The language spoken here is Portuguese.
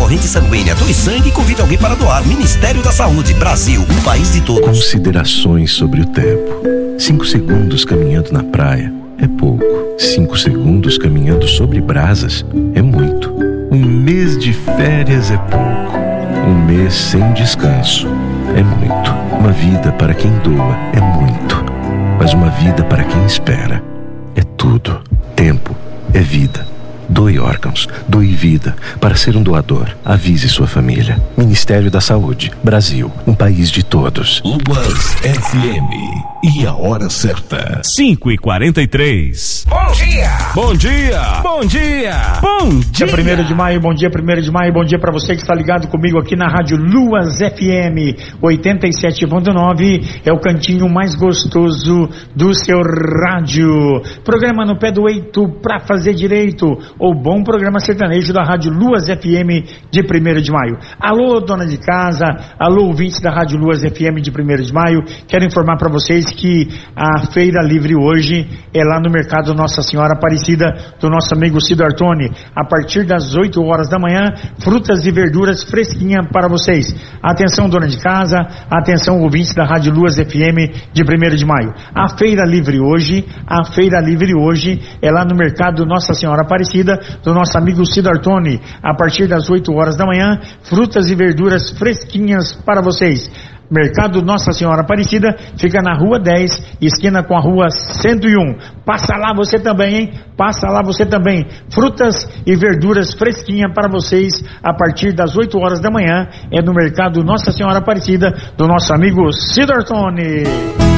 corrente sanguínea, doe sangue e convide alguém para doar. Ministério da Saúde, Brasil, um país de todos. Considerações sobre o tempo. 5 segundos caminhando na praia é pouco. 5 segundos caminhando sobre brasas é muito. Um mês de férias é pouco. Um mês sem descanso é muito. Uma vida para quem doa é muito. Mas uma vida para quem espera é tudo. Tempo é vida. Doe órgãos, doe vida. Para ser um doador, avise sua família. Ministério da Saúde, Brasil, um país de todos. Luas FM. E a hora certa. 5h43. Bom dia! Bom dia! Bom dia! Bom dia! Dia 1º de maio, bom dia 1º de maio, bom dia pra você que está ligado comigo aqui na Rádio Luas FM 87.9, é o cantinho mais gostoso do seu rádio. Programa no pé do eito pra fazer direito, ou bom programa sertanejo da Rádio Luas FM de 1º de maio. Alô, dona de casa, alô, ouvintes da Rádio Luas FM de 1º de maio, quero informar pra vocês que a feira livre hoje é lá no Mercado Nossa Senhora Aparecida, do nosso amigo Cido Artoni, a partir das 8 horas da manhã, frutas e verduras fresquinhas para vocês. Atenção, dona de casa, atenção, ouvintes da Rádio Luas FM de 1º de maio. A feira livre hoje é lá no Mercado Nossa Senhora Aparecida, do nosso amigo Cido Artoni, a partir das 8 horas da manhã, frutas e verduras fresquinhas para vocês. Mercado Nossa Senhora Aparecida fica na Rua 10, esquina com a Rua 101. Passa lá você também, hein? Passa lá você também. Frutas e verduras fresquinhas para vocês a partir das 8 horas da manhã. É no Mercado Nossa Senhora Aparecida, do nosso amigo Cido Artoni.